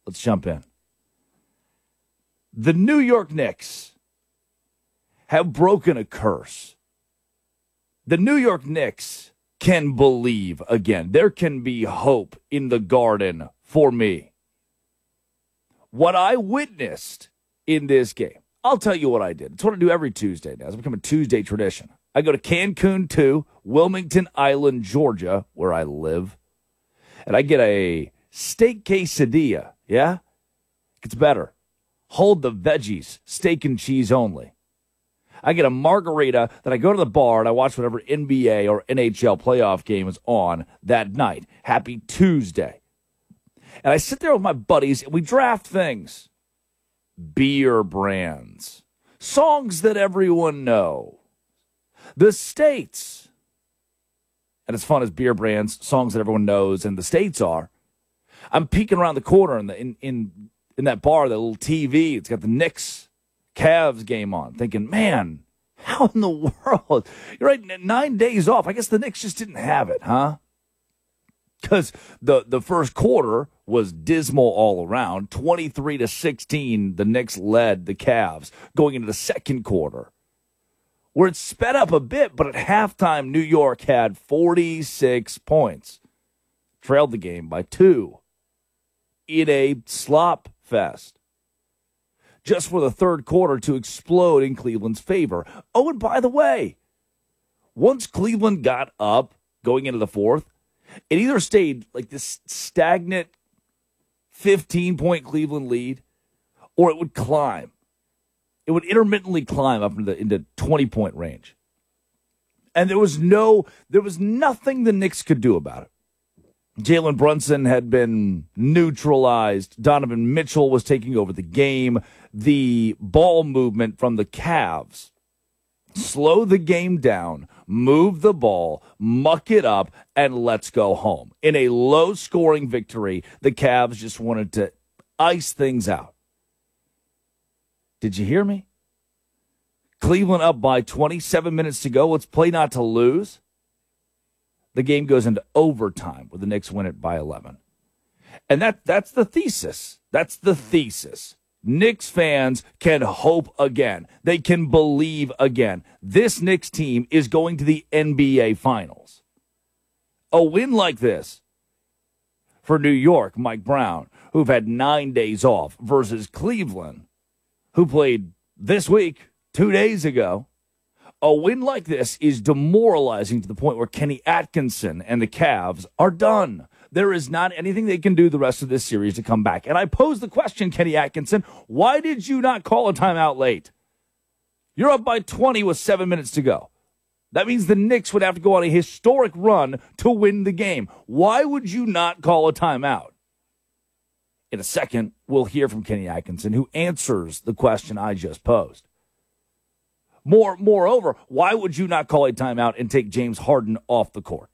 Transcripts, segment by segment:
Let's jump in. The New York Knicks have broken a curse. The New York Knicks can believe again. There can be hope in the Garden for me. What I witnessed in this game, I'll tell you what I did. It's what I do every Tuesday now. It's become a Tuesday tradition. I go to Cancun 2, Wilmington Island, Georgia, where I live, and I get a steak quesadilla, yeah? It gets better. Hold the veggies, steak and cheese only. I get a margarita, then I go to the bar and I watch whatever NBA or NHL playoff game is on that night. Happy Tuesday. And I sit there with my buddies and we draft things. Beer brands. Songs that everyone knows. The states. And as fun as beer brands, songs that everyone knows, and the states are, I'm peeking around the corner in that bar, that little TV. It's got the Knicks Cavs game on, thinking, man, how in the world? You're right, 9 days off. I guess the Knicks just didn't have it, huh? Because the first quarter was dismal all around. 23-16, the Knicks led the Cavs going into the second quarter, where it sped up a bit, but at halftime, New York had 46 points. Trailed the game by 2 in a slop fest. Just for the third quarter to explode in Cleveland's favor. Oh, and by the way, once Cleveland got up going into the fourth, it either stayed like this stagnant 15-point Cleveland lead, or it would climb. It would intermittently climb up into 20-point range. And there was nothing the Knicks could do about it. Jalen Brunson had been neutralized. Donovan Mitchell was taking over the game. The ball movement from the Cavs, slow the game down, move the ball, muck it up, and let's go home. In a low-scoring victory, the Cavs just wanted to ice things out. Did you hear me? Cleveland up by 27 minutes to go. Let's play not to lose. The game goes into overtime where the Knicks win it by 11. And that's the thesis. That's the thesis. Knicks fans can hope again. They can believe again. This Knicks team is going to the NBA Finals. A win like this for New York, Mike Brown, who've had 9 days off, versus Cleveland, who played this week, 2 days ago. A win like this is demoralizing to the point where Kenny Atkinson and the Cavs are done. There is not anything they can do the rest of this series to come back. And I pose the question, Kenny Atkinson, why did you not call a timeout late? You're up by 20 with 7 minutes to go. That means the Knicks would have to go on a historic run to win the game. Why would you not call a timeout? In a second, we'll hear from Kenny Atkinson, who answers the question I just posed. Moreover, why would you not call a timeout and take James Harden off the court?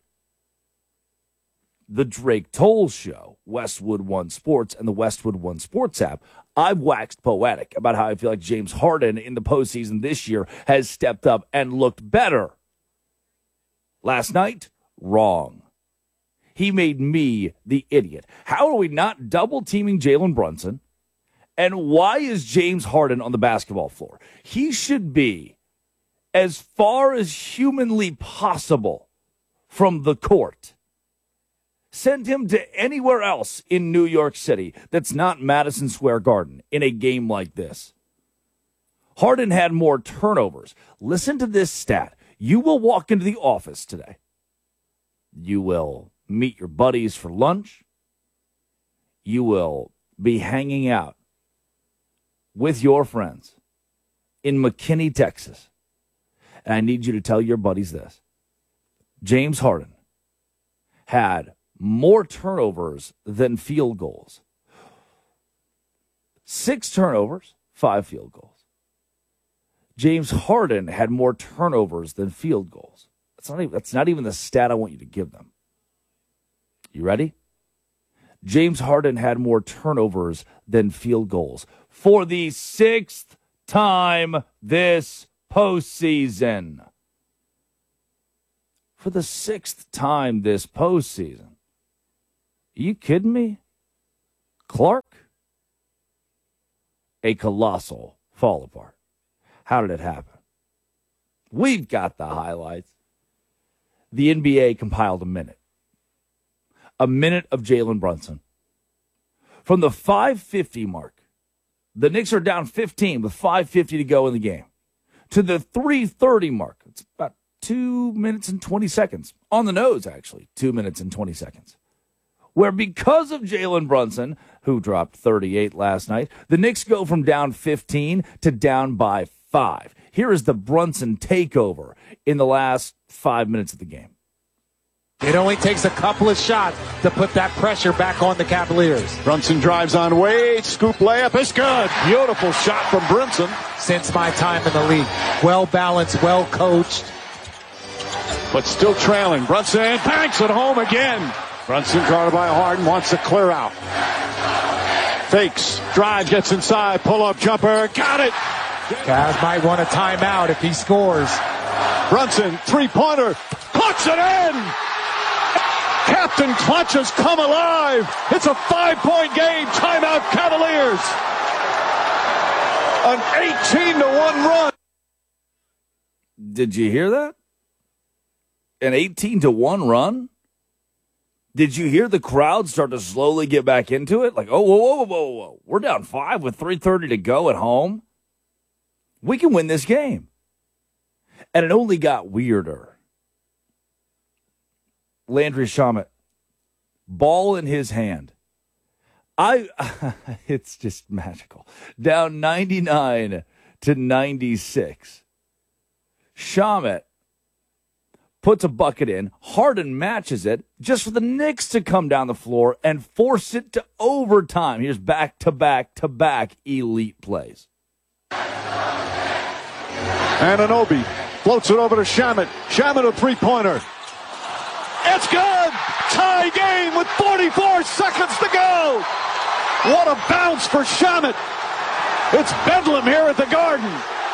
The Drake Toll Show, Westwood One Sports, and the Westwood One Sports app, I've waxed poetic about how I feel like James Harden in the postseason this year has stepped up and looked better. Last night, wrong. He made me the idiot. How are we not double-teaming Jalen Brunson? And why is James Harden on the basketball floor? He should be as far as humanly possible from the court. Send him to anywhere else in New York City that's not Madison Square Garden in a game like this. Harden had more turnovers. Listen to this stat. You will walk into the office today. You will meet your buddies for lunch. You will be hanging out with your friends in McKinney, Texas. And I need you to tell your buddies this. James Harden had more turnovers than field goals. 6 turnovers, 5 field goals. James Harden had more turnovers than field goals. That's not even the stat I want you to give them. You ready? James Harden had more turnovers than field goals for the 6th time this postseason. For the 6th time this postseason. Are you kidding me? Clark? a colossal fall apart. How did it happen? We've got the highlights. The NBA compiled a minute of Jalen Brunson. From the 5:50 mark, the Knicks are down 15 with 5:50 to go in the game, to the 3:30 mark. It's about 2 minutes and 20 seconds. On the nose, actually, 2 minutes and 20 seconds. Where because of Jalen Brunson, who dropped 38 last night, the Knicks go from down 15 to down by 5. Here is the Brunson takeover in the last 5 minutes of the game. It only takes a couple of shots to put that pressure back on the Cavaliers. Brunson drives on Wade. Scoop layup. It's good. Beautiful shot from Brunson. Since my time in the league. Well balanced, well coached. But still trailing. Brunson banks it home again. Brunson guarded by Harden. Wants to clear out. Fakes. Drive. Gets inside. Pull-up jumper. Got it. Cavs might want a timeout if he scores. Brunson. Three-pointer. Puts it in. Captain Clutch has come alive. It's a 5-point game. Timeout Cavaliers. An 18-1 run. Did you hear that? An 18-1 run? Did you hear the crowd start to slowly get back into it? Like, oh, whoa. We're down 5 with 3:30 to go at home. We can win this game. And it only got weirder. Landry Shamet, ball in his hand. It's just magical. Down 99-96. Shamet puts a bucket in. Harden matches it just for the Knicks to come down the floor and force it to overtime. Here's back-to-back elite plays. Anunoby floats it over to Shamet. Shamet a three-pointer. It's good! Tie game with 44 seconds to go! What a bounce for Shamet! It's bedlam here at the Garden.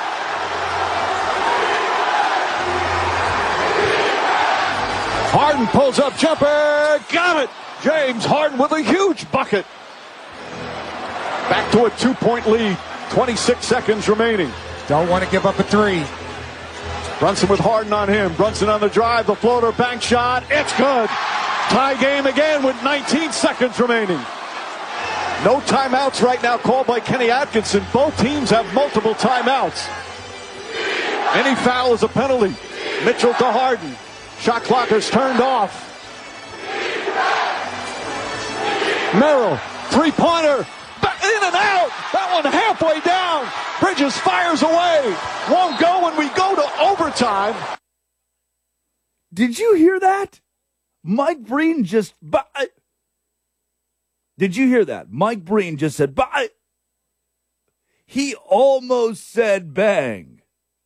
Harden pulls up jumper. Got it! James Harden with a huge bucket. Back to a 2-point lead. 26 seconds remaining. Don't want to give up a three. Brunson with Harden on him. Brunson on the drive. The floater bank shot. It's good. Tie game again with 19 seconds remaining. No timeouts right now called by Kenny Atkinson. Both teams have multiple timeouts. Any foul is a penalty. Mitchell to Harden. Shot clock is turned off. Merrill. Three-pointer. In and out. That one halfway down. Bridges fires away. Won't go when we go to overtime. Did you hear that? Mike Breen just... Did you hear that? Mike Breen just said... He almost said bang.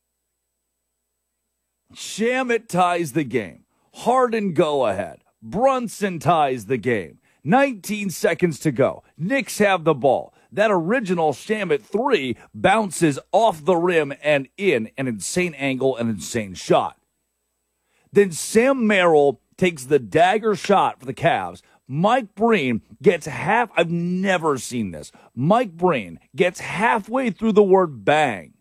Shamet ties the game. Harden go ahead. Brunson ties the game. 19 seconds to go. Knicks have the ball. That original Shamet three bounces off the rim and in an insane angle, an insane shot. Then Sam Merrill takes the dagger shot for the Cavs. Mike Breen gets I've never seen this. Mike Breen gets halfway through the word bang.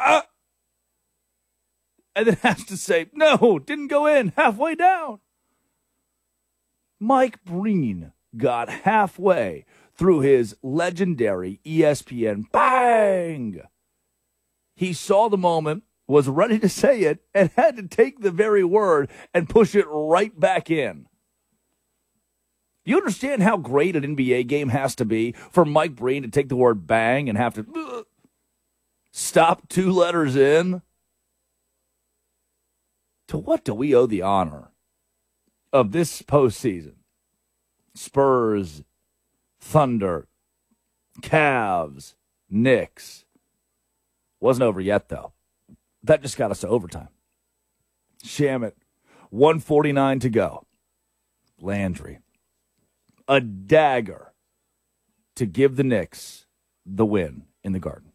And then has to say, no, didn't go in, halfway down. Mike Breen got halfway through his legendary ESPN bang. He saw the moment, was ready to say it, and had to take the very word and push it right back in. You understand how great an NBA game has to be for Mike Breen to take the word bang and have to stop 2 letters in? To what do we owe the honor of this postseason? Spurs, Thunder, Cavs, Knicks. Wasn't over yet, though. That just got us to overtime. Shamet, 1:49 to go. Landry, a dagger to give the Knicks the win in the Garden.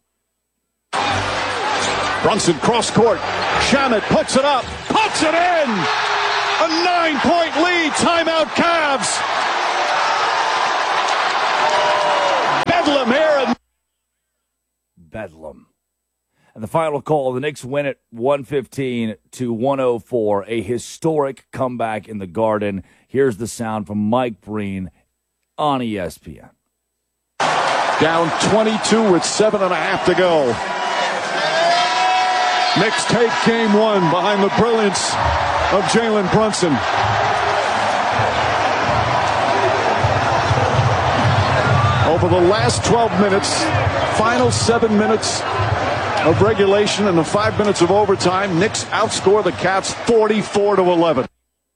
Brunson cross court. Shamet puts it up. Puts it in. A 9-point lead. Timeout Cavs. Bedlam here. bedlam. And the final call, the Knicks win it 115-104, a historic comeback in the Garden. Here's the sound from Mike Breen on ESPN. Down 22 with 7.5 to go. Knicks take game one behind the brilliance of Jalen Brunson. Over the last 12 minutes, final 7 minutes of regulation and the 5 minutes of overtime, Knicks outscore the Cats 44-11.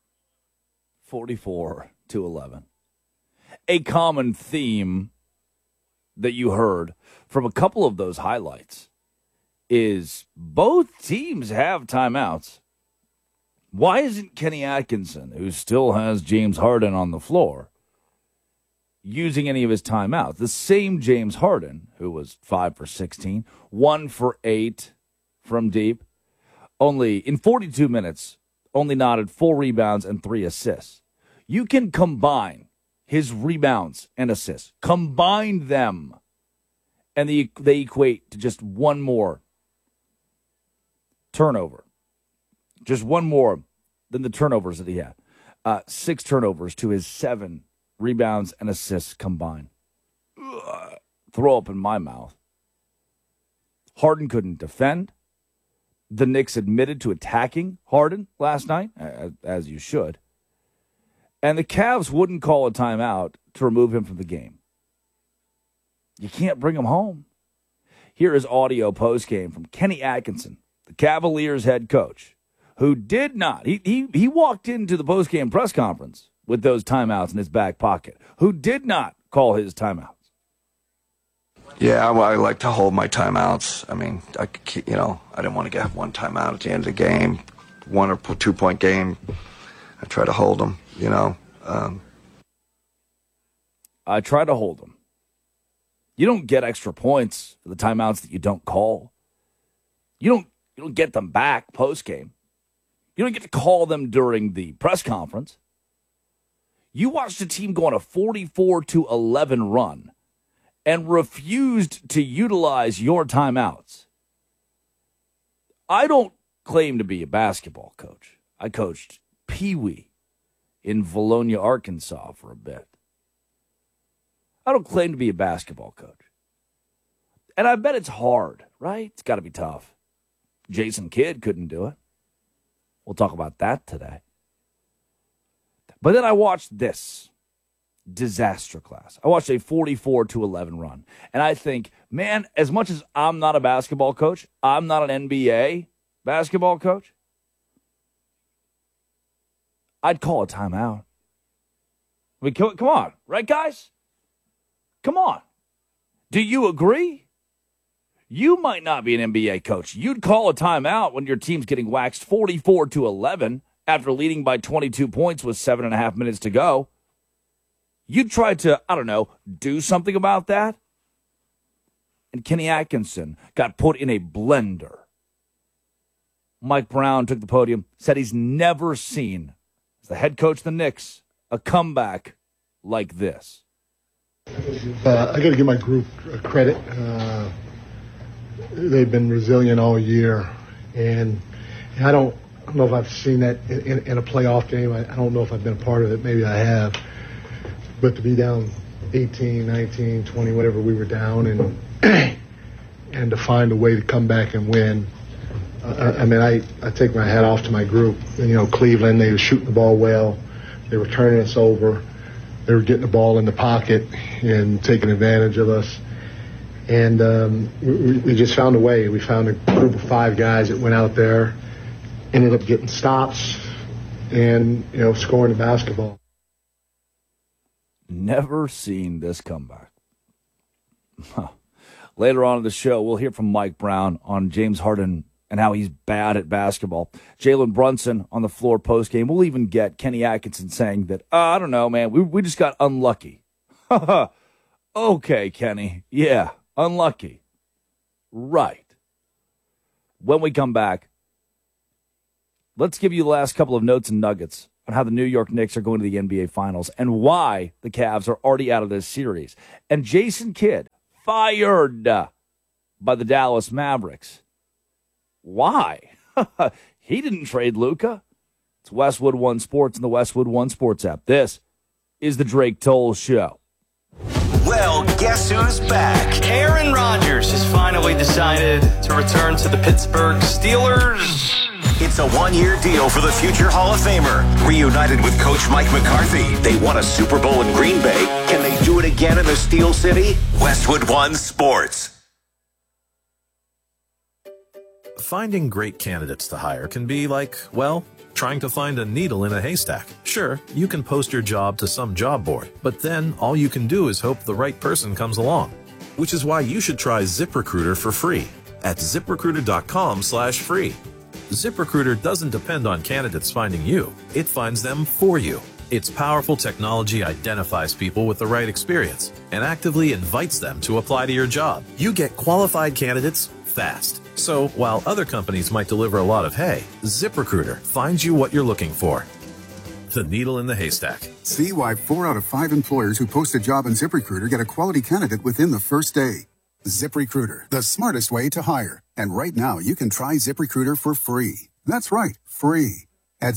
44-11. A common theme that you heard from a couple of those highlights is both teams have timeouts. Why isn't Kenny Atkinson, who still has James Harden on the floor, using any of his timeouts? The same James Harden, who was 5 for 16, 1 for 8 from deep, only in 42 minutes, only knotted 4 rebounds and 3 assists. You can combine his rebounds and assists, combine them, and they equate to just one more turnover. Just one more than the turnovers that he had. 6 turnovers to his 7 rebounds and assists combined. Throw up in my mouth. Harden couldn't defend. The Knicks admitted to attacking Harden last night, as you should. And the Cavs wouldn't call a timeout to remove him from the game. You can't bring him home. Here is audio postgame from Kenny Atkinson, the Cavaliers head coach, who did not. He walked into the postgame press conference with those timeouts in his back pocket, who did not call his timeouts. Yeah, I like to hold my timeouts. I mean, I didn't want to get one timeout at the end of the game, 1 or 2 point game. I try to hold them, I try to hold them. You don't get extra points for the timeouts that you don't call. You don't get them back post-game. You don't get to call them during the press conference. You watched a team go on a 44-11 run and refused to utilize your timeouts. I don't claim to be a basketball coach. I coached Pee Wee in Valonia, Arkansas for a bit. I don't claim to be a basketball coach. And I bet it's hard, right? It's got to be tough. Jason Kidd couldn't do it. We'll talk about that today. But then I watched this disaster class. I watched a 44-11 run. And I think, man, as much as I'm not a basketball coach, I'm not an NBA basketball coach, I'd call a timeout. I mean, come on, right, guys? Come on. Do you agree? You might not be an NBA coach. You'd call a timeout when your team's getting waxed 44-11 after leading by 22 points with 7.5 minutes to go. You'd try to, do something about that. And Kenny Atkinson got put in a blender. Mike Brown took the podium, said he's never seen, as the head coach of the Knicks, a comeback like this. I got to give my group credit. They've been resilient all year, and I don't know if I've seen that in a playoff game. I don't know if I've been a part of it. Maybe I have. But to be down 18, 19, 20, whatever we were down, and to find a way to come back and win. I take my hat off to my group. Cleveland, they were shooting the ball well. They were turning us over. They were getting the ball in the pocket and taking advantage of us. And we just found a way. We found a group of 5 guys that went out there, ended up getting stops, and, scoring the basketball. Never seen this comeback. Later on in the show, we'll hear from Mike Brown on James Harden and how he's bad at basketball. Jalen Brunson on the floor postgame. We'll even get Kenny Atkinson saying that, I don't know, man, we just got unlucky. Okay, Kenny. Yeah, unlucky. Right. When we come back, let's give you the last couple of notes and nuggets on how the New York Knicks are going to the NBA Finals and why the Cavs are already out of this series. And Jason Kidd fired by the Dallas Mavericks. Why? He didn't trade Luka. It's Westwood One Sports and the Westwood One Sports app. This is the Drake Toll Show. Well, guess who's back? Aaron Rodgers has finally decided to return to the Pittsburgh Steelers. It's a one-year deal for the future Hall of Famer. Reunited with Coach Mike McCarthy, they won a Super Bowl in Green Bay. Can they do it again in the Steel City? Westwood One Sports. Finding great candidates to hire can be like, well, trying to find a needle in a haystack. Sure, you can post your job to some job board, but then all you can do is hope the right person comes along. Which is why you should try ZipRecruiter for free at ZipRecruiter.com/free. ZipRecruiter doesn't depend on candidates finding you. It finds them for you. Its powerful technology identifies people with the right experience and actively invites them to apply to your job. You get qualified candidates fast. So while other companies might deliver a lot of hay, ZipRecruiter finds you what you're looking for. The needle in the haystack. See why 4 out of 5 employers who post a job on ZipRecruiter get a quality candidate within the first day. ZipRecruiter, the smartest way to hire. And right now, you can try ZipRecruiter for free. That's right, free. At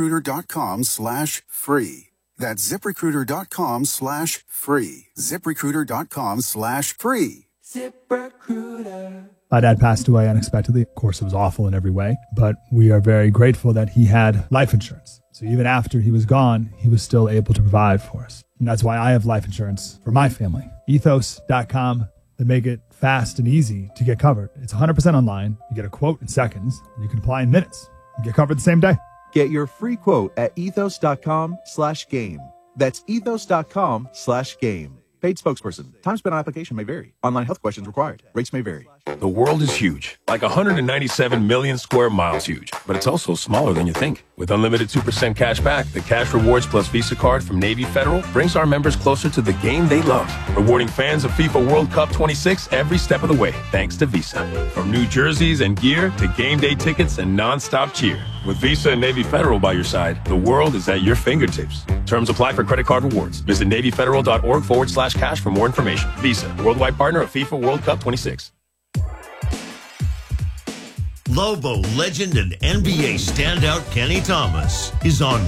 ZipRecruiter.com/free. That's ZipRecruiter.com/free. ZipRecruiter.com/free. ZipRecruiter. My dad passed away unexpectedly. Of course, it was awful in every way, but we are very grateful that he had life insurance. So even after he was gone, he was still able to provide for us. And that's why I have life insurance for my family. Ethos.com. They make it fast and easy to get covered. It's 100% online. You get a quote in seconds, and you can apply in minutes and get covered the same day. Get your free quote at ethos.com/game. That's ethos.com/game. Paid spokesperson. Time spent on application may vary. Online health questions required. Rates may vary. The world is huge, like 197 million square miles huge, but it's also smaller than you think. With unlimited 2% cash back, the Cash Rewards Plus Visa card from Navy Federal brings our members closer to the game they love, rewarding fans of FIFA World Cup 26 every step of the way, thanks to Visa. From new jerseys and gear to game day tickets and non-stop cheer. With Visa and Navy Federal by your side, the world is at your fingertips. Terms apply for credit card rewards. Visit NavyFederal.org/cash for more information. Visa, worldwide partner of FIFA World Cup 26. Lobo legend and NBA standout Kenny Thomas is on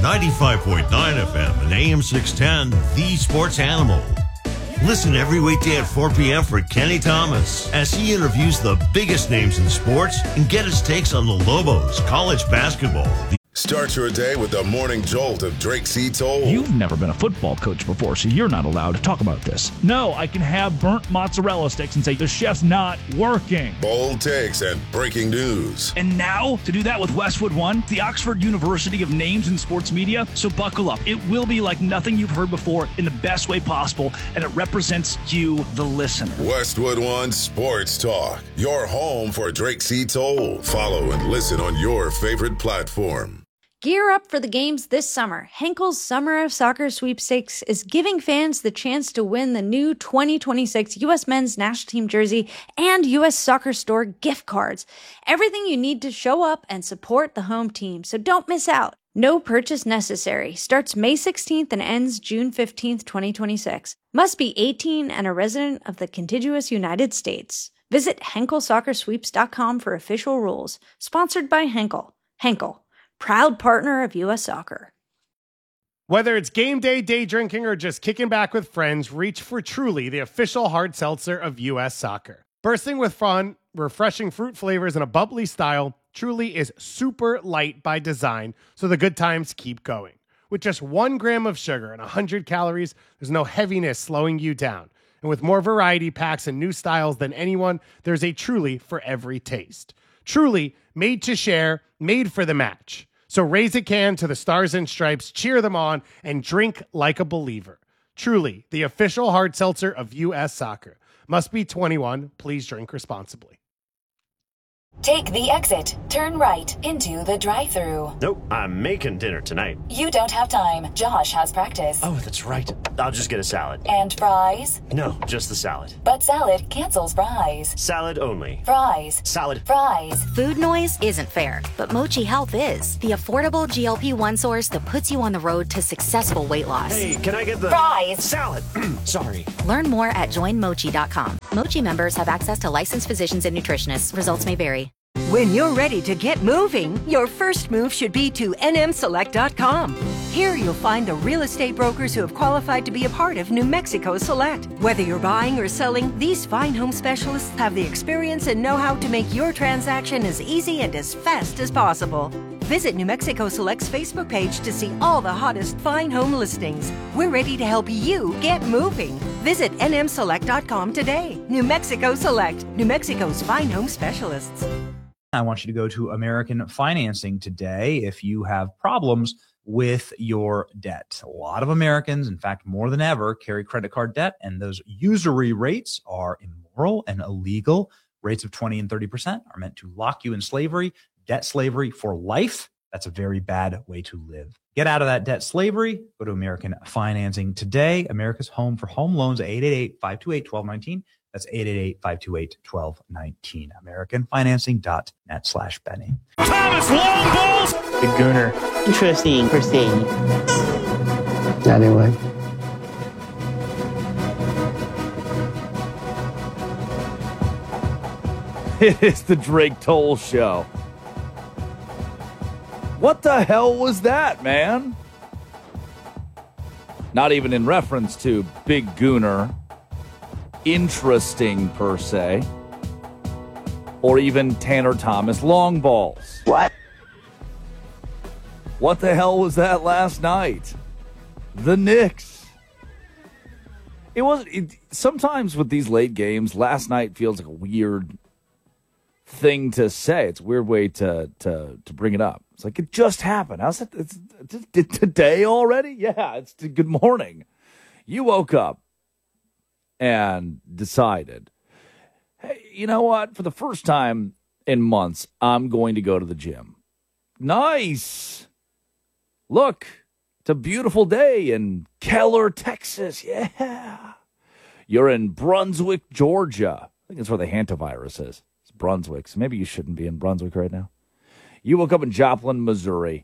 95.9 FM and AM 610, The Sports Animal. Listen every weekday at 4 p.m. for Kenny Thomas as he interviews the biggest names in sports and get his takes on the Lobos, college basketball. Start your day with the morning jolt of Drake C. Toll. You've never been a football coach before, so you're not allowed to talk about this. No, I can have burnt mozzarella sticks and say, the chef's not working. Bold takes and breaking news. And now, to do that with Westwood One, the Oxford University of Names in Sports Media. So buckle up. It will be like nothing you've heard before in the best way possible, and it represents you, the listener. Westwood One Sports Talk, your home for Drake C. Toll. Follow and listen on your favorite platform. Gear up for the games this summer. Henkel's Summer of Soccer Sweepstakes is giving fans the chance to win the new 2026 U.S. Men's National Team jersey and U.S. Soccer Store gift cards. Everything you need to show up and support the home team, so don't miss out. No purchase necessary. Starts May 16th and ends June 15th, 2026. Must be 18 and a resident of the contiguous United States. Visit HenkelSoccerSweeps.com for official rules. Sponsored by Henkel. Henkel, proud partner of U.S. Soccer. Whether it's game day, day drinking, or just kicking back with friends, reach for Truly, the official hard seltzer of U.S. Soccer. Bursting with fun, refreshing fruit flavors, and a bubbly style, Truly is super light by design, so the good times keep going. With just 1 gram of sugar and 100 calories, there's no heaviness slowing you down. And with more variety packs and new styles than anyone, there's a Truly for every taste. Truly, made to share, made for the match. So raise a can to the Stars and Stripes, cheer them on, and drink like a believer. Truly, the official hard seltzer of U.S. Soccer. Must be 21. Please drink responsibly. Take the exit. Turn right into the drive-thru. Nope, I'm making dinner tonight. You don't have time. Josh has practice. Oh, that's right. I'll just get a salad. And fries? No, just the salad. But salad cancels fries. Salad only. Fries. Salad. Fries. Food noise isn't fair, but Mochi Health is. The affordable GLP-1 source that puts you on the road to successful weight loss. Hey, can I get the fries? Salad. Sorry. Learn more at joinmochi.com. Mochi members have access to licensed physicians and nutritionists. Results may vary. When you're ready to get moving, your first move should be to nmselect.com. Here you'll find the real estate brokers who have qualified to be a part of New Mexico Select. Whether you're buying or selling, these fine home specialists have the experience and know-how to make your transaction as easy and as fast as possible. Visit New Mexico Select's Facebook page to see all the hottest fine home listings. We're ready to help you get moving. Visit nmselect.com today. New Mexico Select, New Mexico's fine home specialists. I want you to go to American Financing today if you have problems with your debt. A lot of Americans, in fact, more than ever, carry credit card debt, and those usury rates are immoral and illegal. Rates of 20 and 30% are meant to lock you in slavery, debt slavery for life. That's a very bad way to live. Get out of that debt slavery. Go to American Financing today. America's home for home loans, 888-528-1219. That's 888-528-1219. AmericanFinancing.net/Benny. Thomas, long balls! The Gooner. Interesting per se. Anyway. It is the Drake Toll Show. What the hell was that, man? Not even in reference to Big Gooner. Interesting per se, or even Tanner Thomas long balls. What the hell was that last night? The Knicks. It wasn't. Sometimes with these late games, last night feels like a weird thing to say. It's a weird way to bring it up. It's like it just happened. How's it? It's today already? Yeah, it's good morning. You woke up and decided, hey, you know what? For the first time in months, I'm going to go to the gym. Nice. Look, it's a beautiful day in Keller, Texas. Yeah. You're in Brunswick, Georgia. I think that's where the hantavirus is. It's Brunswick. So maybe you shouldn't be in Brunswick right now. You woke up in Joplin, Missouri.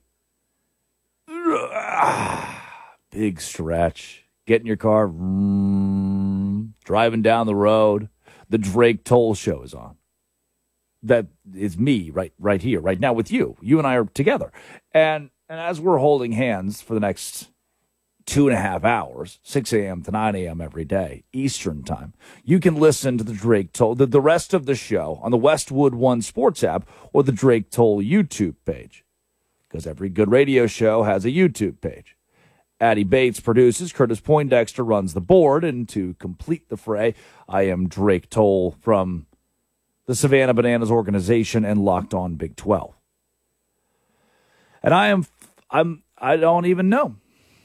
Big stretch. Get in your car, driving down the road. The Drake Toll Show is on. That is me right here, right now with you. You and I are together. And as we're holding hands for the next 2.5 hours, 6 a.m. to 9 a.m. every day, Eastern time, you can listen to the Drake Toll, the rest of the show on the Westwood One Sports app or the Drake Toll YouTube page. Because every good radio show has a YouTube page. Addie Bates produces, Curtis Poindexter runs the board, and to complete the fray, I am Drake Toll from the Savannah Bananas organization and Locked On Big 12. And I don't even know.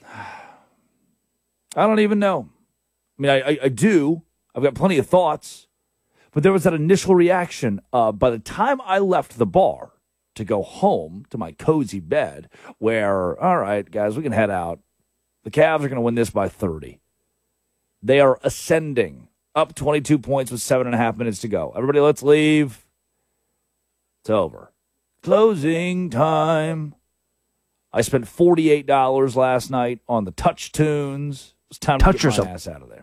I don't even know. I mean, I do. I've got plenty of thoughts. But there was that initial reaction by the time I left the bar to go home to my cozy bed where, all right, guys, we can head out. The Cavs are going to win this by 30. They are ascending, up 22 points with 7.5 minutes to go. Everybody, let's leave. It's over. Closing time. I spent $48 last night on the Touch Tunes. It's time to get my ass out of there.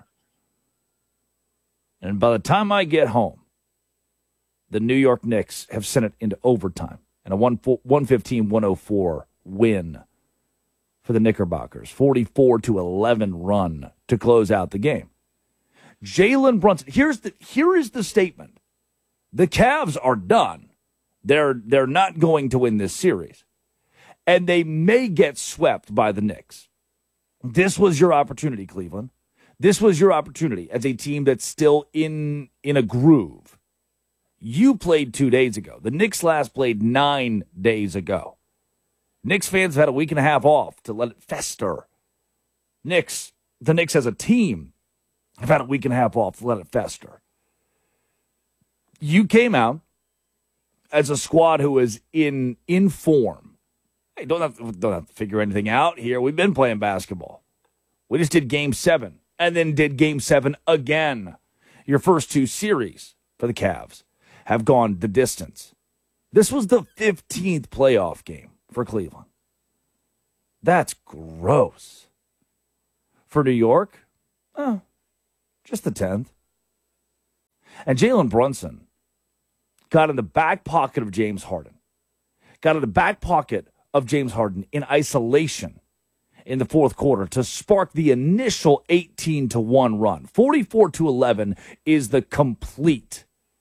And by the time I get home, the New York Knicks have sent it into overtime and a 115-104 win for the Knickerbockers. 44-11 run to close out the game. Jalen Brunson, here is the statement. The Cavs are done. They're not going to win this series. And they may get swept by the Knicks. This was your opportunity, Cleveland. This was your opportunity as a team that's still in a groove. You played 2 days ago. The Knicks last played 9 days ago. Knicks fans have had a week and a half off to let it fester. The Knicks as a team have had a week and a half off to let it fester. You came out as a squad who is in form. Hey, don't have to figure anything out here. We've been playing basketball. We just did Game 7 and then did Game 7 again. Your first two series for the Cavs have gone the distance. This was the 15th playoff game for Cleveland. That's gross. For New York, just the 10th. And Jalen Brunson got in the back pocket of James Harden. Got in the back pocket of James Harden in isolation in the fourth quarter to spark the initial 18-1 run. 44-11 is the complete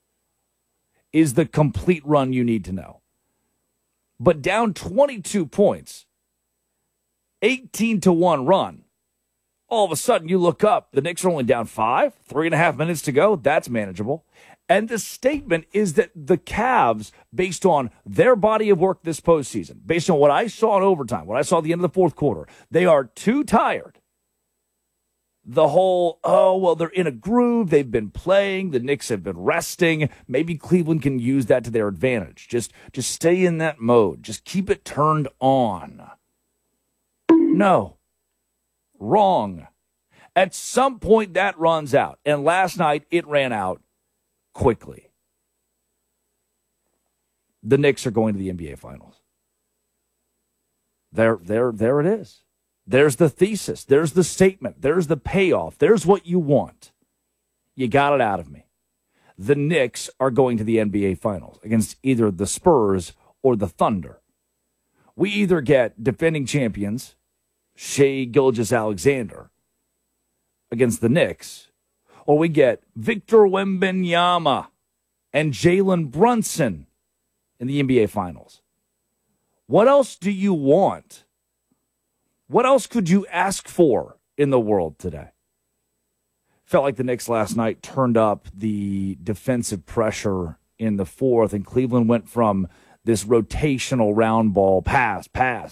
run you need to know. But down 22 points, 18-1 run. All of a sudden, you look up. The Knicks are only down 5, 3.5 minutes to go. That's manageable. And the statement is that the Cavs, based on their body of work this postseason, based on what I saw in overtime, what I saw at the end of the fourth quarter, they are too tired. The whole, they're in a groove. They've been playing. The Knicks have been resting. Maybe Cleveland can use that to their advantage. Just stay in that mode. Just keep it turned on. No. Wrong. At some point, that runs out. And last night, it ran out quickly. The Knicks are going to the NBA Finals. There it is. There's the thesis. There's the statement. There's the payoff. There's what you want. You got it out of me. The Knicks are going to the NBA Finals against either the Spurs or the Thunder. We either get defending champions Shai Gilgeous-Alexander against the Knicks, or we get Victor Wembanyama and Jalen Brunson in the NBA Finals. What else do you want? What else could you ask for in the world today? Felt like the Knicks last night turned up the defensive pressure in the fourth, and Cleveland went from this rotational round ball, pass,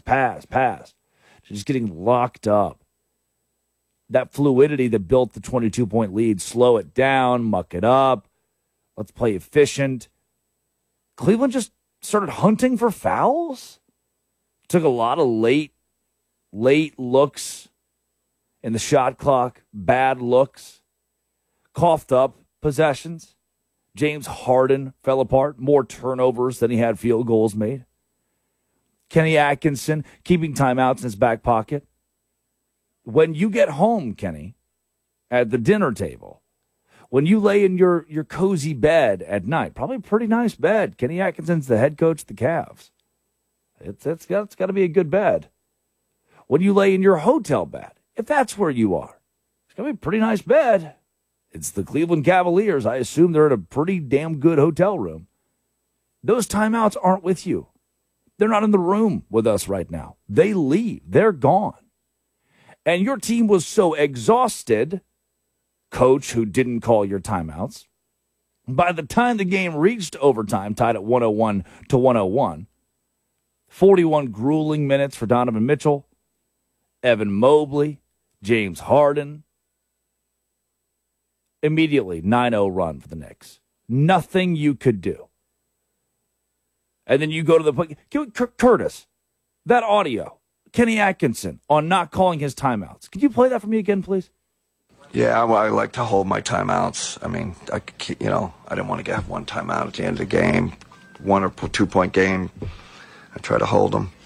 just getting locked up. That fluidity that built the 22-point lead, slow it down, muck it up. Let's play efficient. Cleveland just started hunting for fouls. Took a lot of late looks in the shot clock, bad looks, coughed up possessions. James Harden fell apart, more turnovers than he had field goals made. Kenny Atkinson keeping timeouts in his back pocket. When you get home, Kenny, at the dinner table, when you lay in your cozy bed at night, probably a pretty nice bed. Kenny Atkinson's the head coach of the Cavs. It's got to be a good bed. When you lay in your hotel bed, if that's where you are, it's going to be a pretty nice bed. It's the Cleveland Cavaliers. I assume they're in a pretty damn good hotel room. Those timeouts aren't with you. They're not in the room with us right now. They leave. They're gone. And your team was so exhausted, coach who didn't call your timeouts, by the time the game reached overtime, tied at 101-101, 41 grueling minutes for Donovan Mitchell, Evan Mobley, James Harden. Immediately, 9-0 run for the Knicks. Nothing you could do. And then you go to the Curtis, that audio, Kenny Atkinson on not calling his timeouts. Could you play that for me again, please? Yeah, I like to hold my timeouts. I mean, I didn't want to get one timeout at the end of the game, 1 or 2 point game. I try to hold them,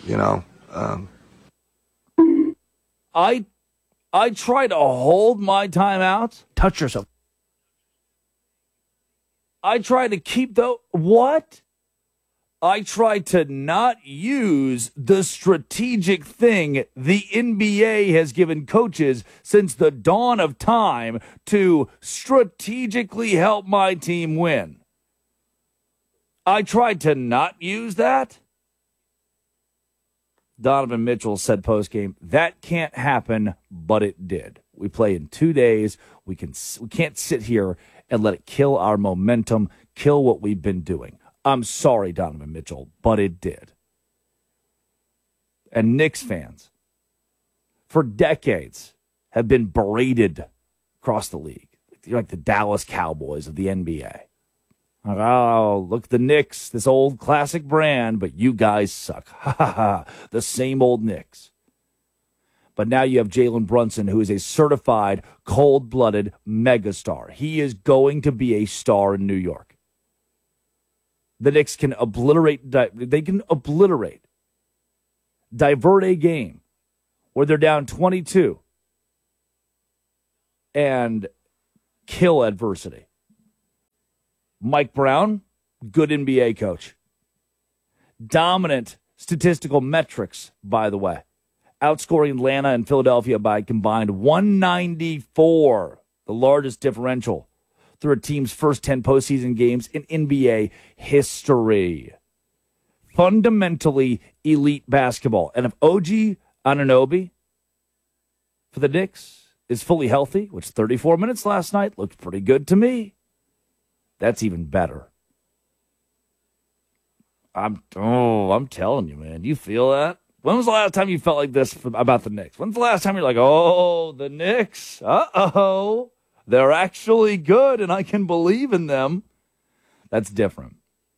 I try to hold my timeouts. Touch yourself. I try to keep what? I try to not use the strategic thing the NBA has given coaches since the dawn of time to strategically help my team win. I tried to not use that. Donovan Mitchell said postgame, that can't happen, but it did. We play in 2 days. We can't sit here and let it kill our momentum, kill what we've been doing. I'm sorry, Donovan Mitchell, but it did. And Knicks fans, for decades, have been berated across the league. You're like the Dallas Cowboys of the NBA. Oh, look, the Knicks, this old classic brand, but you guys suck. Ha ha ha. The same old Knicks. But now you have Jalen Brunson, who is a certified, cold-blooded megastar. He is going to be a star in New York. The Knicks can obliterate, divert a game where they're down 22 and kill adversity. Mike Brown, good NBA coach. Dominant statistical metrics, by the way. Outscoring Atlanta and Philadelphia by combined 194, the largest differential through a team's first 10 postseason games in NBA history. Fundamentally elite basketball. And if OG Anunoby for the Knicks is fully healthy, which 34 minutes last night looked pretty good to me, that's even better. I'm telling you, man. You feel that? When was the last time you felt like this about the Knicks? When's the last time you're like, oh, the Knicks, they're actually good and I can believe in them? That's different.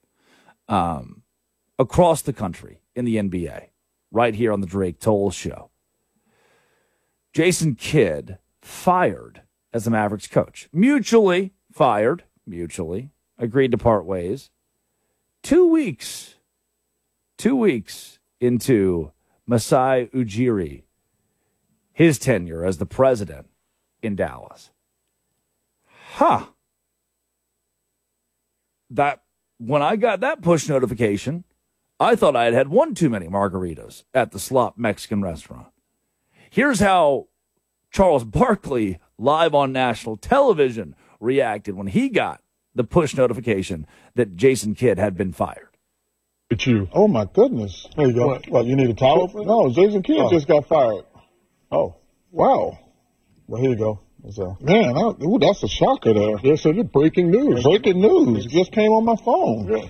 Across the country in the NBA, right here on the Drake Toll Show, Jason Kidd fired as the Mavericks coach. Mutually agreed to part ways. 2 weeks into Masai Ujiri, his tenure as the president in Dallas. That when I got that push notification, I thought I had had one too many margaritas at the Slop Mexican restaurant. Here's how Charles Barkley, live on national television, reacted when he got the push notification that Jason Kidd had been fired. It's you. Oh, my goodness. There you go. What, you need a towel for that? No, Jason Kidd just got fired. Oh, wow. Well, here you go. Man, that's a shocker there. Yes, it's breaking news. Breaking news. It just came on my phone. Yeah.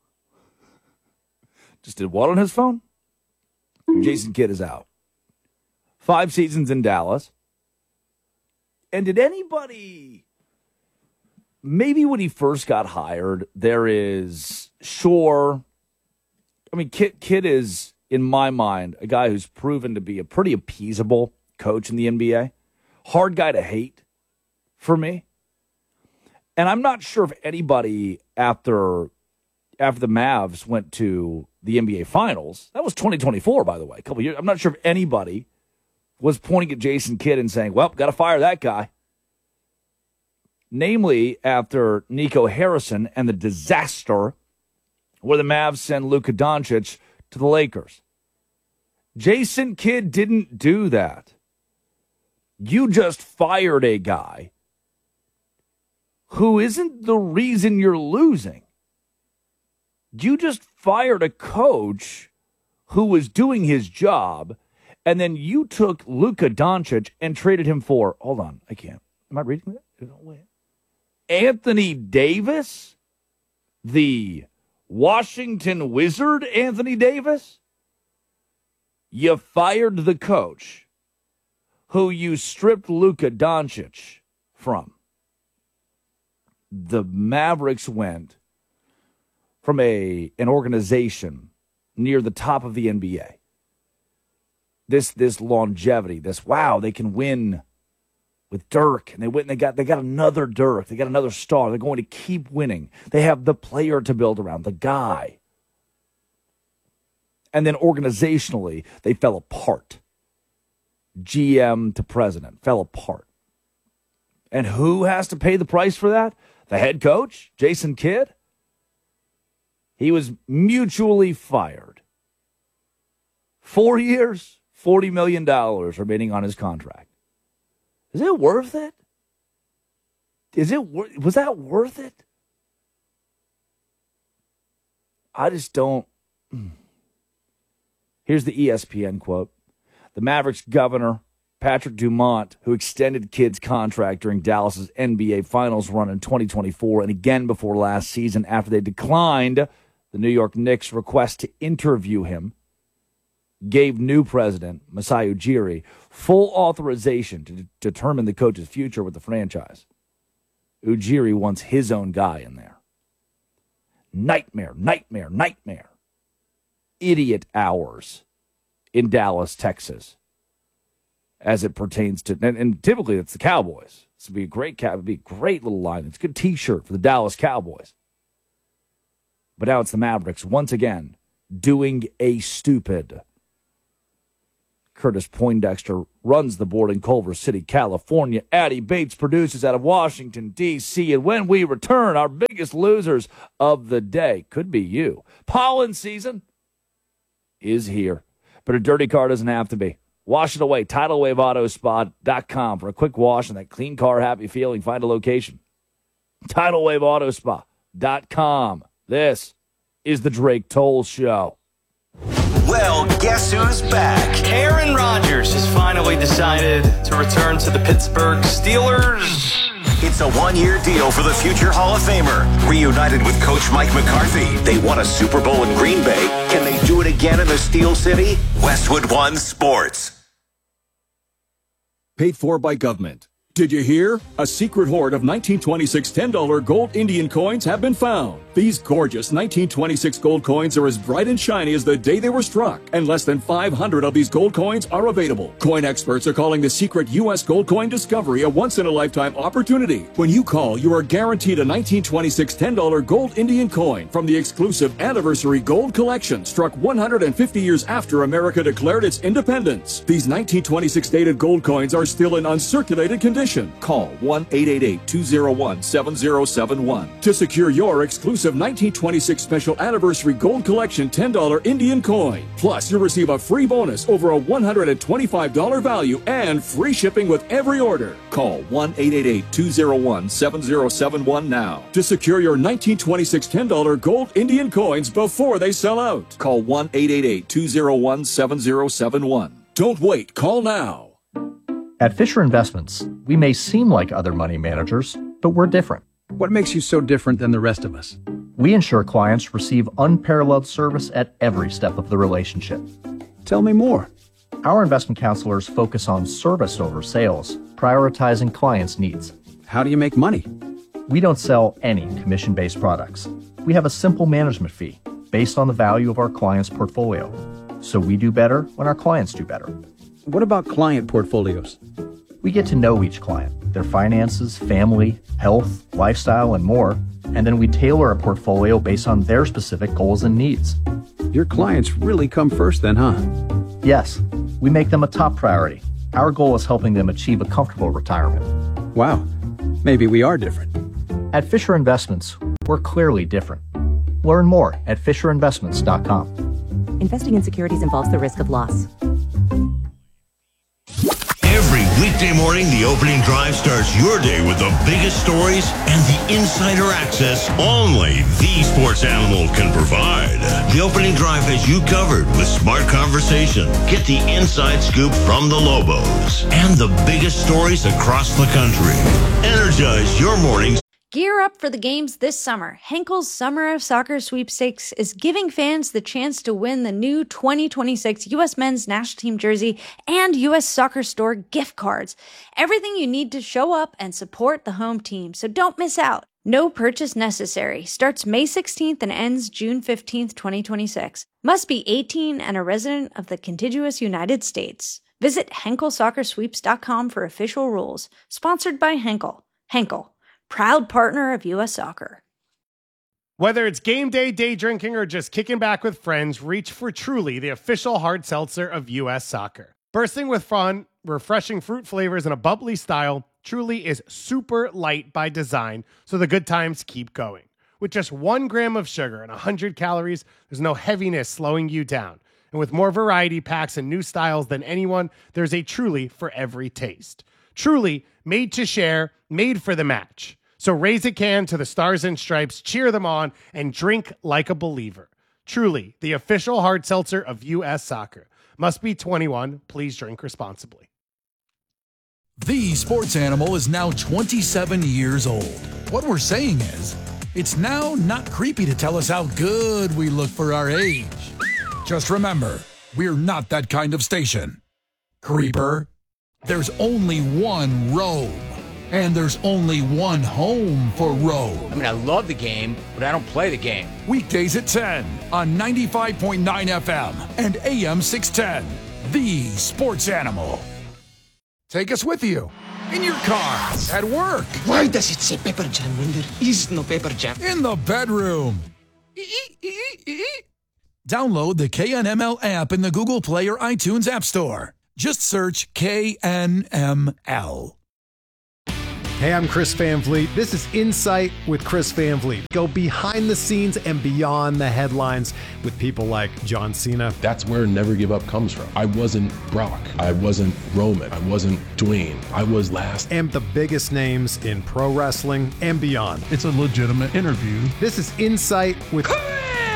Just did what on his phone? Jason Kidd is out. 5 seasons in Dallas. And did anybody... Maybe when he first got hired, there is... Sure... I mean, Kidd is, in my mind, a guy who's proven to be a pretty appeasable coach in the NBA. Hard guy to hate for me. And I'm not sure if anybody after the Mavs went to the NBA Finals, that was 2024, by the way, a couple years. I'm not sure if anybody was pointing at Jason Kidd and saying, well, got to fire that guy. Namely, after Nico Harrison and the disaster where the Mavs send Luka Doncic to the Lakers. Jason Kidd didn't do that. You just fired a guy who isn't the reason you're losing. You just fired a coach who was doing his job, and then you took Luka Doncic and traded him for, hold on, I can't. Am I reading that? Wait. Anthony Davis? The Washington Wizard Anthony Davis? You fired the coach who you stripped Luka Doncic from. The Mavericks went from an organization near the top of the NBA. This longevity, wow, they can win with Dirk, and they got another Dirk, they got another star. They're going to keep winning. They have the player to build around, the guy. And then organizationally, they fell apart. GM to president fell apart. And who has to pay the price for that? The head coach, Jason Kidd. He was mutually fired. 4 years, $40 million remaining on his contract. Is it worth it? Was that worth it? I just don't. Here's the ESPN quote. The Mavericks governor, Patrick Dumont, who extended Kidd's contract during Dallas's NBA Finals run in 2024 and again before last season after they declined the New York Knicks' request to interview him, gave new president, Masai Ujiri, full authorization to determine the coach's future with the franchise. Ujiri wants his own guy in there. Nightmare. Idiot hours in Dallas, Texas, as it pertains to, and typically it's the Cowboys. This would be a great little line. It's a good T-shirt for the Dallas Cowboys. But now it's the Mavericks once again doing a stupid. Curtis Poindexter runs the board in Culver City, California. Addie Bates produces out of Washington, D.C. And when we return, our biggest losers of the day could be you. Pollen season is here, but a dirty car doesn't have to be. Wash it away. TidalWaveAutoSpa.com for a quick wash and that clean car happy feeling. Find a location. TidalWaveAutoSpa.com. This is the Drake Toll Show. Well, guess who's back? Aaron Rodgers has finally decided to return to the Pittsburgh Steelers. It's a one-year deal for the future Hall of Famer. Reunited with Coach Mike McCarthy. They won a Super Bowl in Green Bay. Can they do it again in the Steel City? Westwood One Sports. Paid for by government. Did you hear? A secret hoard of 1926 $10 gold Indian coins have been found. These gorgeous 1926 gold coins are as bright and shiny as the day they were struck, and less than 500 of these gold coins are available. Coin experts are calling the secret U.S. gold coin discovery a once-in-a-lifetime opportunity. When you call, you are guaranteed a 1926 $10 gold Indian coin from the exclusive Anniversary Gold Collection, struck 150 years after America declared its independence. These 1926 dated gold coins are still in uncirculated condition. Call 1-888-201-7071 to secure your exclusive 1926 Special Anniversary Gold Collection $10 Indian coin. Plus, you'll receive a free bonus over a $125 value and free shipping with every order. Call 1-888-201-7071 now to secure your 1926 $10 gold Indian coins before they sell out. Call 1-888-201-7071. Don't wait. Call now. At Fisher Investments, we may seem like other money managers, but we're different. What makes you so different than the rest of us? We ensure clients receive unparalleled service at every step of the relationship. Tell me more. Our investment counselors focus on service over sales, prioritizing clients' needs. How do you make money? We don't sell any commission-based products. We have a simple management fee based on the value of our client's portfolio. So we do better when our clients do better. What about client portfolios? We get to know each client, their finances, family, health, lifestyle, and more, and then we tailor a portfolio based on their specific goals and needs. Your clients really come first then, huh? Yes, we make them a top priority. Our goal is helping them achieve a comfortable retirement. Wow, maybe we are different. At Fisher Investments, we're clearly different. Learn more at FisherInvestments.com. Investing in securities involves the risk of loss. Every weekday morning, the opening drive starts your day with the biggest stories and the insider access only the sports animal can provide. The opening drive has you covered with smart conversation. Get the inside scoop from the Lobos and the biggest stories across the country. Energize your mornings. Gear up for the games this summer. Henkel's Summer of Soccer Sweepstakes is giving fans the chance to win the new 2026 U.S. Men's National Team jersey and U.S. Soccer Store gift cards. Everything you need to show up and support the home team, so don't miss out. No purchase necessary. Starts May 16th and ends June 15th, 2026. Must be 18 and a resident of the contiguous United States. Visit HenkelSoccerSweeps.com for official rules. Sponsored by Henkel. Henkel, proud partner of U.S. Soccer. Whether it's game day, day drinking, or just kicking back with friends, reach for Truly, the official hard seltzer of U.S. Soccer. Bursting with fun, refreshing fruit flavors, and a bubbly style, Truly is super light by design, so the good times keep going. With just 1 gram of sugar and 100 calories, there's no heaviness slowing you down. And with more variety packs and new styles than anyone, there's a Truly for every taste. Truly, made to share, made for the match. So raise a can to the Stars and Stripes, cheer them on, and drink like a believer. Truly, the official hard seltzer of U.S. Soccer. Must be 21. Please drink responsibly. The Sports Animal is now 27 years old. What we're saying is, it's now not creepy to tell us how good we look for our age. Just remember, we're not that kind of station. Creeper. There's only one robe. And there's only one home for Road. I mean, I love the game, but I don't play the game. Weekdays at 10 on 95.9 FM and AM 610. The Sports Animal. Take us with you. In your car, at work. Why does it say Pepper Jam when there is no Pepper Jam? In the bedroom. Download the KNML app in the Google Play or iTunes App Store. Just search KNML. Hey, I'm Chris Van Vliet. This is Insight with Chris Van Vliet. Go behind the scenes and beyond the headlines with people like John Cena. That's where Never Give Up comes from. I wasn't Brock. I wasn't Roman. I wasn't Dwayne. I was last. And the biggest names in pro wrestling and beyond. It's a legitimate interview. This is Insight with Chris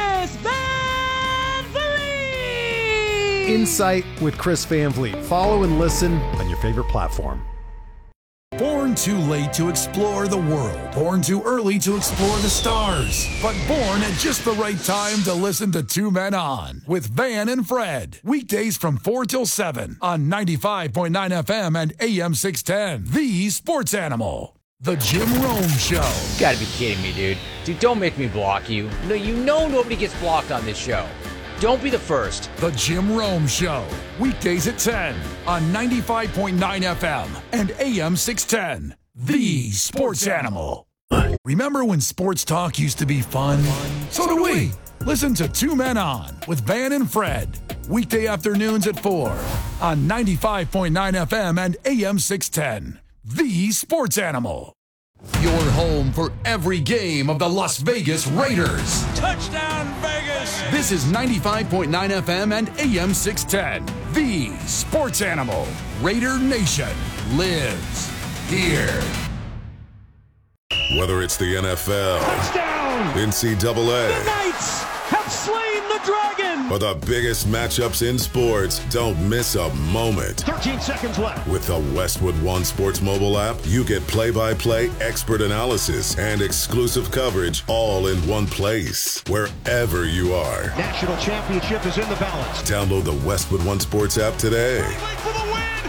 Van Vliet! Insight with Chris Van Vliet. Follow and listen on your favorite platform. Born too late to explore the world. Born too early to explore the stars. But born at just the right time to listen to Two Men On with Van and Fred. Weekdays from 4 till 7 on 95.9 FM and AM 610. The Sports Animal. The Jim Rome Show. You gotta be kidding me, dude. Dude, don't make me block you. No, you know nobody gets blocked on this show. Don't be the first. The Jim Rome Show. Weekdays at 10 on 95.9 FM and AM 610. The Sports Animal. Remember when sports talk used to be fun? So do we. Listen to Two Men On with Van and Fred. Weekday afternoons at 4 on 95.9 FM and AM 610. The Sports Animal. Your home for every game of the Las Vegas Raiders. Touchdown, Vegas! This is 95.9 FM and AM 610. The Sports Animal. Raider Nation lives here. Whether it's the NFL, Touchdown! NCAA, The Knights have slain the dragon! or the biggest matchups in sports, don't miss a moment. 13 seconds left. With the Westwood One Sports mobile app, you get play-by-play expert analysis and exclusive coverage all in one place, wherever you are. National championship is in the balance. Download the Westwood One Sports app today. For the win!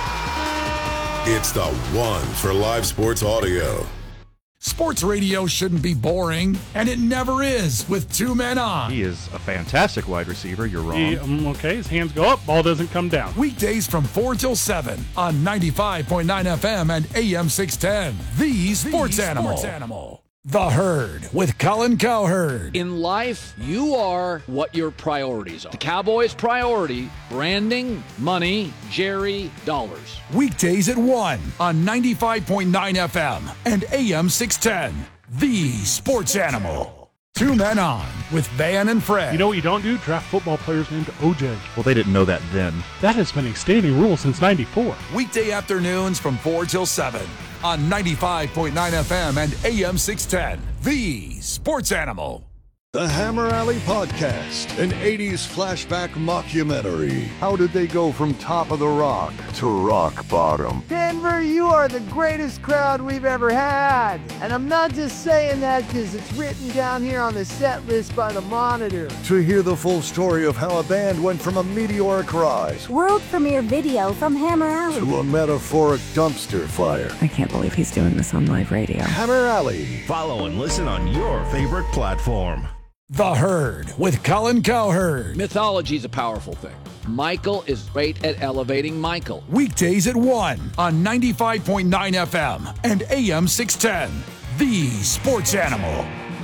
Yeah! It's the one for live sports audio. Sports radio shouldn't be boring, and it never is with Two Men On. He is a fantastic wide receiver. You're wrong. Okay, his hands go up, ball doesn't come down. Weekdays from 4 till 7 on 95.9 FM and AM 610. The Sports Animal. The Herd with Colin Cowherd. In life, you are what your priorities are. The Cowboys' priority, branding, money, Jerry, dollars. Weekdays at 1 on 95.9 FM and AM 610. The Sports Animal. Two Men On with Van and Fred. You know what you don't do? Draft football players named OJ. Well, they didn't know that then. That has been a standing rule since '94. Weekday afternoons from 4 till 7 on 95.9 FM and AM 610. The Sports Animal. The Hammer Alley Podcast, an 80s flashback mockumentary. How did they go from top of the rock to rock bottom? Denver, you are the greatest crowd we've ever had. And I'm not just saying that because it's written down here on the set list by the Monitor. To hear the full story of how a band went from a meteoric rise world premiere video from Hammer Alley to a metaphoric dumpster fire. I can't believe he's doing this on live radio. Hammer Alley. Follow and listen on your favorite platform. The Herd with Colin Cowherd. Mythology is a powerful thing. Michael is great at elevating Michael. Weekdays at 1 on 95.9 FM and AM 610. The Sports Animal.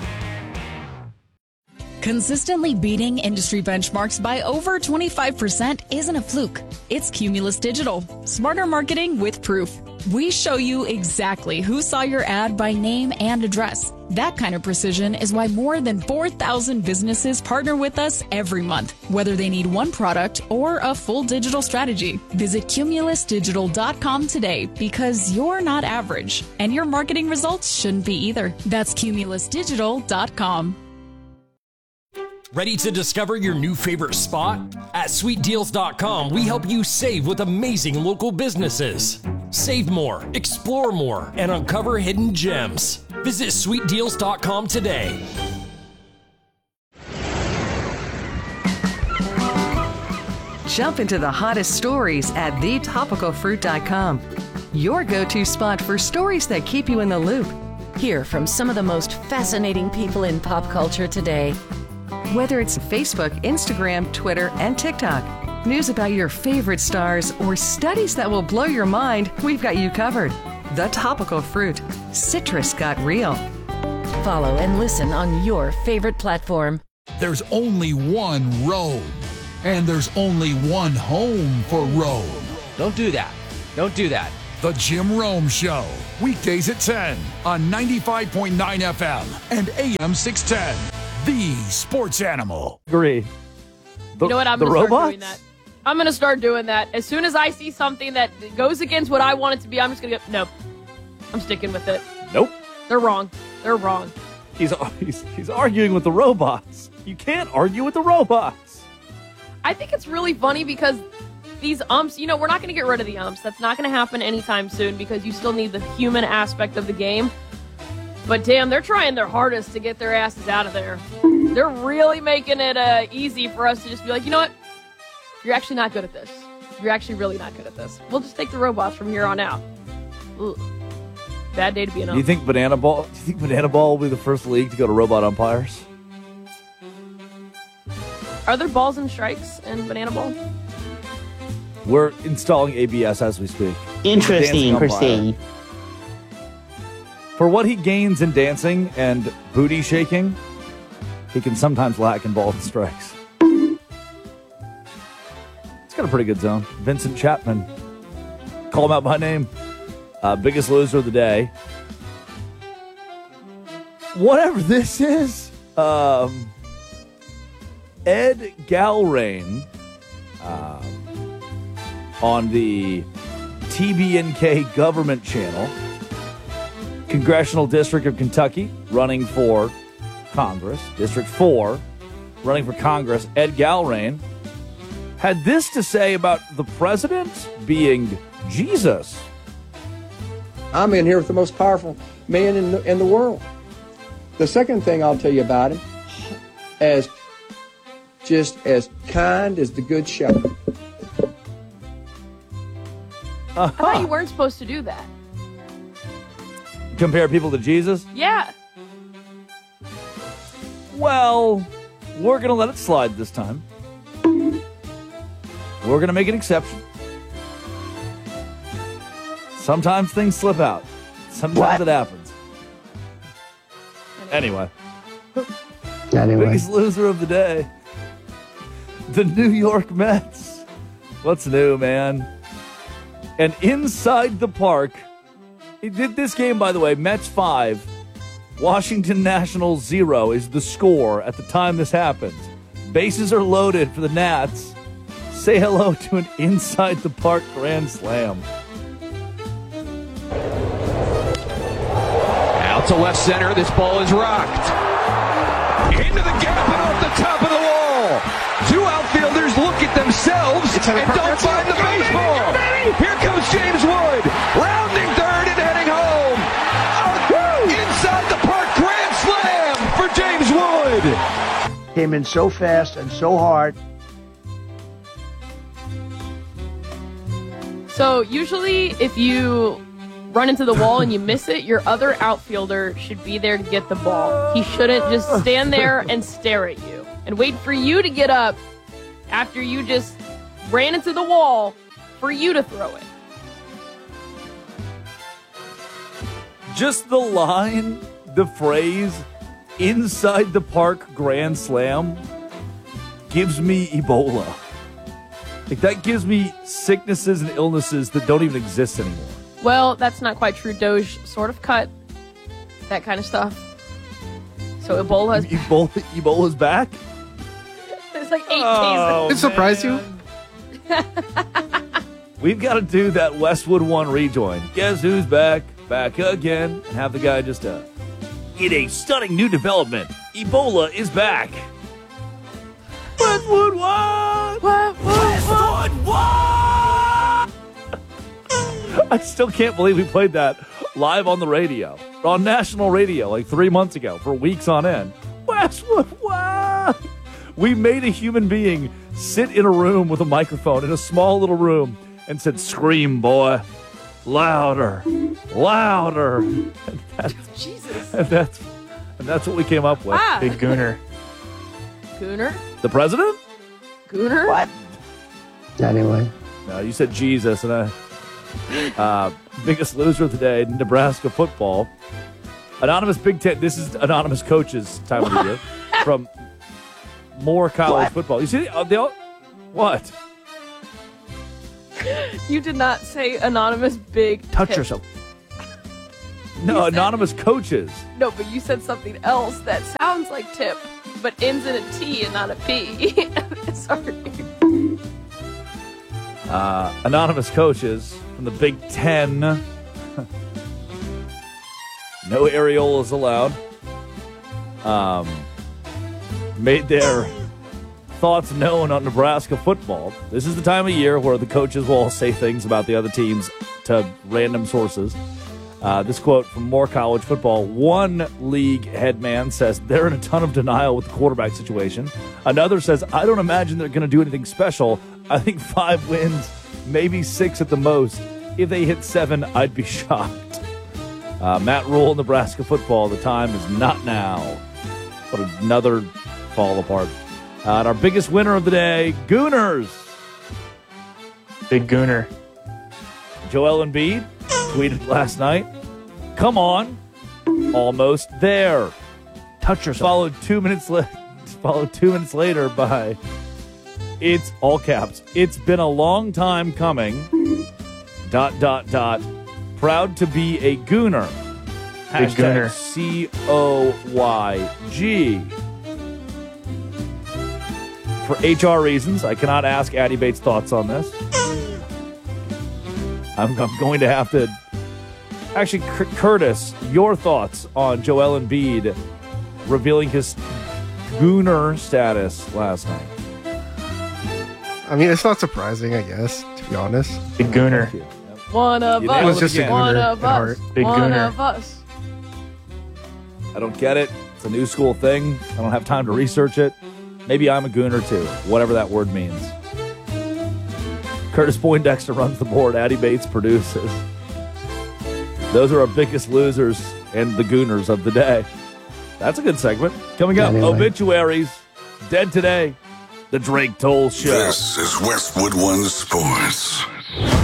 Consistently beating industry benchmarks by over 25% isn't a fluke. It's Cumulus Digital. Smarter marketing with proof. We show you exactly who saw your ad by name and address. That kind of precision is why more than 4,000 businesses partner with us every month, whether they need one product or a full digital strategy. Visit cumulusdigital.com today because you're not average, and your marketing results shouldn't be either. That's cumulusdigital.com. Ready to discover your new favorite spot? At sweetdeals.com, we help you save with amazing local businesses. Save more, explore more, and uncover hidden gems. Visit sweetdeals.com today. Jump into the hottest stories at thetopicalfruit.com. your go-to spot for stories that keep you in the loop. Hear from some of the most fascinating people in pop culture today. Whether it's Facebook, Instagram, Twitter, and TikTok, news about your favorite stars, or studies that will blow your mind, we've got you covered. The Topical Fruit. Citrus got real. Follow and listen on your favorite platform. There's only one Rome, and there's only one home for Rome. Don't do that. Don't do that. The Jim Rome Show, weekdays at 10 on 95.9 FM and AM 610. The Sports Animal. Agree. You know what? I'm going to start doing that. I'm going to start doing that. As soon as I see something that goes against what I want it to be, I'm just going to go, nope. I'm sticking with it. Nope. They're wrong. They're wrong. He's arguing with the robots. You can't argue with the robots. I think it's really funny because these umps, we're not going to get rid of the umps. That's not going to happen anytime soon because you still need the human aspect of the game. But damn, they're trying their hardest to get their asses out of there. They're really making it easy for us to just be like, you know what? You're actually not good at this. You're actually really not good at this. We'll just take the robots from here on out. Ugh. Bad day to be an ump. Do you think Banana Ball will be the first league to go to robot umpires? Are there balls and strikes in Banana Ball? We're installing ABS as we speak. Interesting, Christine. For what he gains in dancing and booty shaking, he can sometimes lack in balls and strikes. It's got a pretty good zone. Vincent Chapman. Call him out by name. Biggest loser of the day. Whatever this is, Ed Galrain on the TBNK government channel, Congressional District of Kentucky, running for Congress, District 4, running for Congress, Ed Galrain, had this to say about the president being Jesus. I'm in here with the most powerful man in the world. The second thing I'll tell you about him, just as kind as the good shepherd. I thought you weren't supposed to do that. Compare people to Jesus? Yeah. Well, we're going to let it slide this time. We're going to make an exception. Sometimes things slip out. Sometimes it happens. Anyway. Biggest loser of the day. The New York Mets. What's new, man? And inside the park, this game, by the way, Mets 5, Washington Nationals 0 is the score at the time this happens. Bases are loaded for the Nats. Say hello to an inside the park grand slam. Out to left center, this ball is rocked. Into the gap and off the top of the wall. Two outfielders look at themselves and don't find the baseball. Here comes James Wood, rounding third and heading home. Inside the park grand slam for James Wood. Came in so fast and so hard. So usually if you run into the wall and you miss it, your other outfielder should be there to get the ball. He shouldn't just stand there and stare at you and wait for you to get up after you just ran into the wall for you to throw it. Just the line, the phrase, inside the park grand slam, gives me Ebola. Like, that gives me sicknesses and illnesses that don't even exist anymore. Well, that's not quite true. Doge sort of cut that kind of stuff. So Ebola's back? It's like 8 days. It surprised you? We've got to do that Westwood 1 rejoin. Guess who's back? Back again. And have the guy just, in a stunning new development, Ebola is back. Westwood 1! Westwood 1! I still can't believe we played that live on the radio, on national radio, like 3 months ago, for weeks on end. Westwood 1! We made a human being sit in a room with a microphone in a small little room and said, "Scream, boy." louder. Jesus. And that's what we came up with. Ah. Big Gooner. Gooner? The president? Gooner? What? Anyway. No, you said Jesus, and biggest loser of the day, Nebraska football. Anonymous Big Ten. This is anonymous coaches time of the year from Moore College football. You see, they all. What? You did not say anonymous big. Touch tip. yourself. No, anonymous coaches. No, but you said something else that sounds like tip, but ends in a T and not a P. Sorry. Anonymous coaches from the Big Ten. No areolas allowed. Made their thoughts known on Nebraska football. This is the time of year where the coaches will all say things about the other teams to random sources. This quote from Moore College football. One league head man says they're in a ton of denial with the quarterback situation. Another says, I don't imagine they're going to do anything special. I think 5 wins, maybe 6 at the most. If they hit 7, I'd be shocked. Matt Rule, Nebraska football. The time is not now. What another fall apart. And our biggest winner of the day, Gooners. Big Gooner. Joel Embiid tweeted last night, come on, almost there. Touch yourself. Followed 2 minutes later by, it's all caps. It's been a long time coming. ... Proud to be a Gooner. Big Gooner. COYG. For HR reasons, I cannot ask Addie Bates' thoughts on this. I'm going to have to... Actually, Curtis, your thoughts on Joel Embiid revealing his Gooner status last night. I mean, it's not surprising, I guess, to be honest. Big Gooner. One of It us. was just a one Gooner of at us. heart. Big one Gooner. of us. I don't get it. It's a new school thing. I don't have time to research it. Maybe I'm a Gooner too, whatever that word means. Curtis Poindexter runs the board. Addie Bates produces. Those are our biggest losers and the Gooners of the day. That's a good segment. Coming up, obituaries. Dead today. The Drake Toll Show. This is Westwood One Sports.